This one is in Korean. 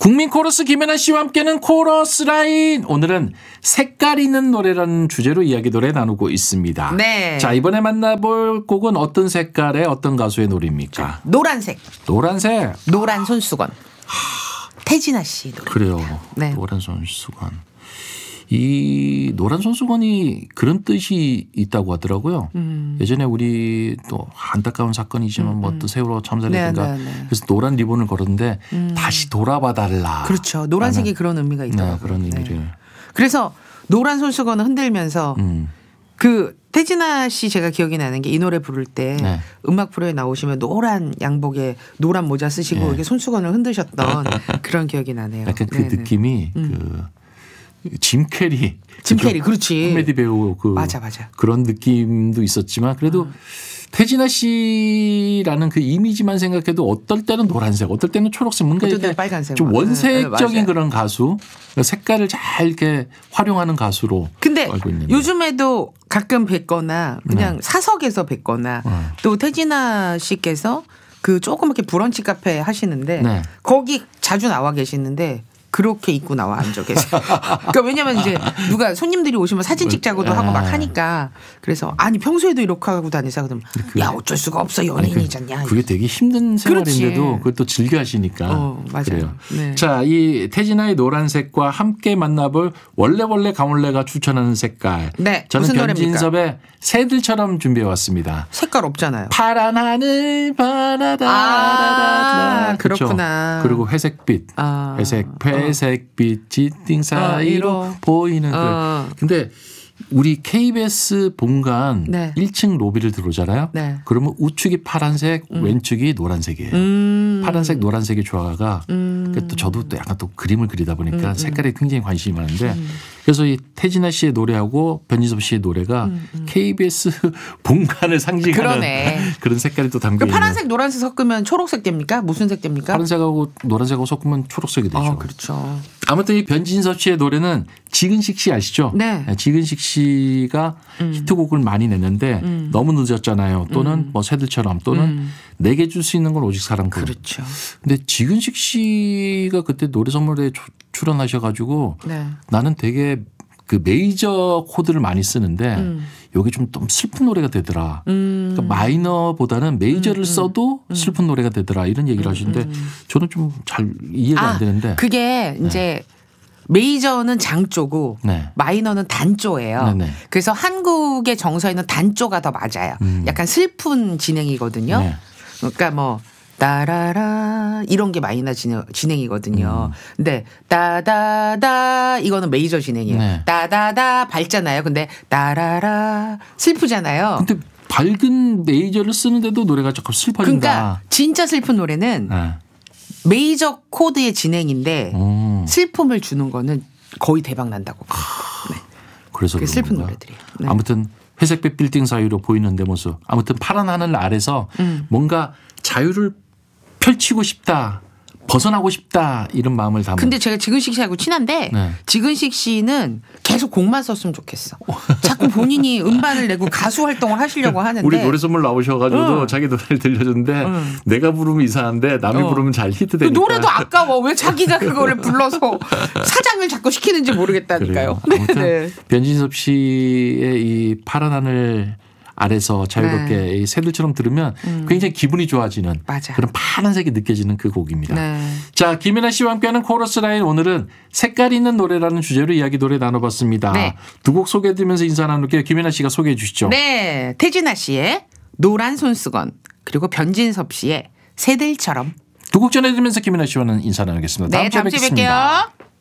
국민 코러스 김연아 씨와 함께는 코러스 라인. 오늘은 색깔 있는 노래라는 주제로 이야기 노래 나누고 있습니다. 네. 자, 이번에 만나볼 곡은 어떤 색깔의 어떤 가수의 노래입니까? 노란색. 노란색. 노란 손수건. 태진아 씨 노래. 그래요. 네. 노란 손수건. 이 노란 손수건이 그런 뜻이 있다고 하더라고요. 예전에 우리 또 안타까운 사건이지만 뭐 또 세월호 참사라든가 네, 네, 네. 그래서 노란 리본을 걸었는데 다시 돌아봐 달라. 그렇죠. 노란색이 그런 의미가 있더라고요. 네, 그런 의미를. 네. 그래서 노란 손수건을 흔들면서 그 태진아 씨 제가 기억이 나는 게 이 노래 부를 때 네. 음악 프로에 나오시면 노란 양복에 노란 모자 쓰시고 네. 이렇게 손수건을 흔드셨던 그런 기억이 나네요. 약간 그 네네. 느낌이 짐 캐리. 짐 캐리, 그렇지. 코미디 배우 맞아. 그런 느낌도 있었지만 그래도 태진아 씨라는 그 이미지만 생각해도 어떨 때는 노란색, 어떨 때는 초록색, 뭔가 어떨 이렇게 때는 빨간색. 좀 원색적인 네, 그런 가수, 색깔을 잘 이렇게 활용하는 가수로 근데 알고 있는데. 요즘에도 가끔 뵙거나 그냥 사석에서 뵙거나 또 태진아 씨께서 그 조그맣게 브런치 카페 하시는데 네. 거기 자주 나와 계시는데 그렇게 입고 나와 앉아 계세요. 그러니까 왜냐면 이제 누가 손님들이 오시면 사진 찍자고도 하고 막 하니까 그래서 아니 평소에도 이렇게 하고 다니사 그러면 야 어쩔 수가 없어 연예인이잖냐. 그게 되게 힘든 생활인데도 그렇지. 그걸 또 즐겨 하시니까. 맞아요. 그래요. 네. 자, 이 태진아의 노란색과 함께 만나볼 원래 가물레가 추천하는 색깔. 네, 저는 무슨 노래입니까? 변진섭의 새들처럼 준비해 왔습니다. 색깔 없잖아요. 파란 하늘 바라다라다. 그렇구나. 그리고 회색빛. 회색빛 지팅 사이로 보이는 근데 우리 KBS 본관 네. 1층 로비를 들어오잖아요. 네. 그러면 우측이 파란색, 왼쪽이 노란색이에요. 파란색, 노란색의 조화가 또 저도 또 약간 또 그림을 그리다 보니까 색깔에 굉장히 관심이 많은데 그래서 이 태진아 씨의 노래하고 변진섭 씨의 노래가 KBS 본관을 상징하는 그러네. 그런 색깔이 또 담겨 그 있는. 파란색 노란색 섞으면 초록색 됩니까? 무슨 색 됩니까? 파란색하고 노란색하고 섞으면 초록색이 되죠. 그렇죠. 아무튼 이 변진섭 씨의 노래는 지근식 씨 아시죠? 네. 지근식 씨가 히트곡을 많이 냈는데 너무 늦었잖아요. 또는 뭐 새들처럼 또는 내게 줄 수 있는 건 오직 사랑뿐. 그렇죠. 근데 지근식 씨가 그때 노래 선물에 출연하셔가지고 네. 나는 되게 그 메이저 코드를 많이 쓰는데 여기 좀 슬픈 노래가 되더라. 그러니까 마이너보다는 메이저를 써도 슬픈 노래가 되더라. 이런 얘기를 하시는데 저는 좀 잘 이해가 안 되는데. 그게 이제 메이저는 장조고 네. 마이너는 단조예요. 네네. 그래서 한국의 정서에는 단조가 더 맞아요. 약간 슬픈 진행이거든요. 네. 그러니까 뭐 따라라 이런 게 마이너 진행이거든요. 근데 따다다 이거는 메이저 진행이에요. 네. 따다다 밝잖아요. 근데 따라라 슬프잖아요. 근데 밝은 메이저를 쓰는데도 노래가 조금 슬퍼진다. 그러니까 진짜 슬픈 노래는 네. 메이저 코드의 진행인데 슬픔을 주는 거는 거의 대박 난다고. 네. 그래서 그게 슬픈 그런가? 노래들이에요. 네. 아무튼 회색빛 빌딩 사이로 보이는 내 모습. 아무튼 파란 하늘 아래서 뭔가 자유를 펼치고 싶다. 벗어나고 싶다. 이런 마음을 담은. 근데 제가 지근식 씨하고 친한데 네. 지근식 씨는 계속 곡만 썼으면 좋겠어. 자꾸 본인이 음반을 내고 가수 활동을 하시려고 하는데. 우리 노래 선물 나오셔가지고 자기 노래를 들려줬는데 내가 부르면 이상한데 남이 부르면 잘 히트되니까. 노래도 아까워. 왜 자기가 그거를 불러서 사장을 자꾸 시키는지 모르겠다니까요. 그래요. 아무튼 변진섭 씨의 이 파란 하늘 아래서 자유롭게 이 새들처럼 들으면 굉장히 기분이 좋아지는 맞아. 그런 파란색이 느껴지는 그 곡입니다. 네. 자, 김연아 씨와 함께하는 코러스 라인 오늘은 색깔 있는 노래라는 주제로 이야기 노래 나눠봤습니다. 네. 두 곡 소개해드리면서 인사 나눌게요. 김연아 씨가 소개해 주시죠. 네. 태진아 씨의 노란 손수건 그리고 변진섭 씨의 새들처럼. 두 곡 전해드리면서 김연아 씨와는 인사 나누겠습니다. 네. 다음 주에 뵙겠습니다. 뵐게요.